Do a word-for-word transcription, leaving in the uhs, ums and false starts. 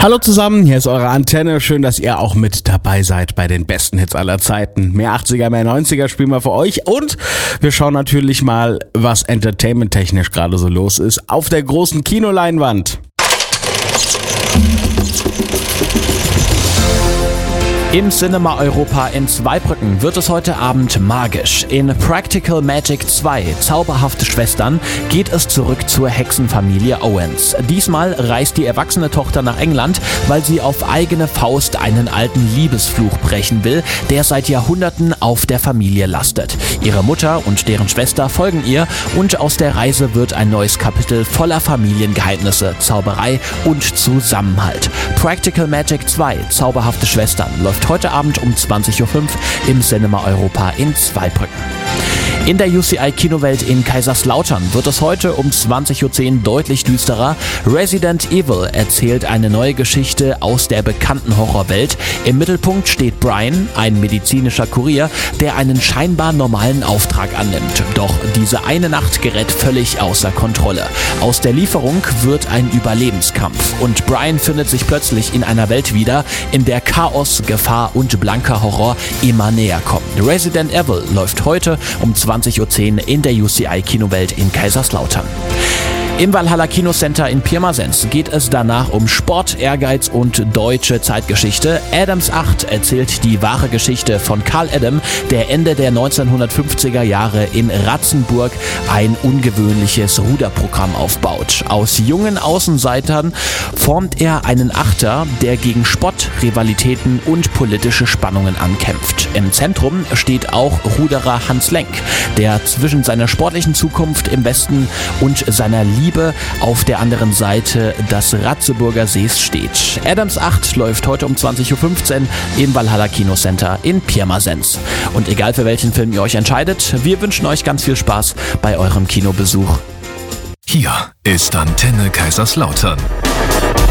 Hallo zusammen, hier ist eure Antenne. Schön, dass ihr auch mit dabei seid bei den besten Hits aller Zeiten. Mehr achtziger, mehr neunziger spielen wir für euch. Und wir schauen natürlich mal, was entertainment-technisch gerade so los ist auf der großen Kinoleinwand. Im Cinema Europa in Zweibrücken wird es heute Abend magisch. In Practical Magic zwei, Zauberhafte Schwestern, geht es zurück zur Hexenfamilie Owens. Diesmal reist die erwachsene Tochter nach England, weil sie auf eigene Faust einen alten Liebesfluch brechen will, der seit Jahrhunderten auf der Familie lastet. Ihre Mutter und deren Schwester folgen ihr und aus der Reise wird ein neues Kapitel voller Familiengeheimnisse, Zauberei und Zusammenhalt. Practical Magic zwei, Zauberhafte Schwestern, läuft heute Abend um zwanzig Uhr fünf im Cinema Europa in Zweibrücken. In der U C I-Kinowelt in Kaiserslautern wird es heute um zwanzig Uhr zehn deutlich düsterer. Resident Evil erzählt eine neue Geschichte aus der bekannten Horrorwelt. Im Mittelpunkt steht Brian, ein medizinischer Kurier, der einen scheinbar normalen Auftrag annimmt. Doch diese eine Nacht gerät völlig außer Kontrolle. Aus der Lieferung wird ein Überlebenskampf und Brian findet sich plötzlich in einer Welt wieder, in der Chaos, Gefahr und blanker Horror immer näher kommen. Resident Evil läuft heute um zwanzig Uhr zehn in der U C I-Kinowelt in Kaiserslautern. Im Valhalla Kinocenter in Pirmasens geht es danach um Sport, Ehrgeiz und deutsche Zeitgeschichte. Adams acht erzählt die wahre Geschichte von Karl Adam, der Ende der neunzehnhundertfünfziger Jahre in Ratzenburg ein ungewöhnliches Ruderprogramm aufbaut. Aus jungen Außenseitern formt er einen Achter, der gegen Spott, Rivalitäten und politische Spannungen ankämpft. Im Zentrum steht auch Ruderer Hans Lenk, der zwischen seiner sportlichen Zukunft im Westen und seiner Liebe auf der anderen Seite des Ratzeburger Sees steht. Adams acht läuft heute um zwanzig Uhr fünfzehn im Valhalla Kinocenter in Pirmasens. Und egal für welchen Film ihr euch entscheidet, wir wünschen euch ganz viel Spaß bei eurem Kinobesuch. Hier ist Antenne Kaiserslautern.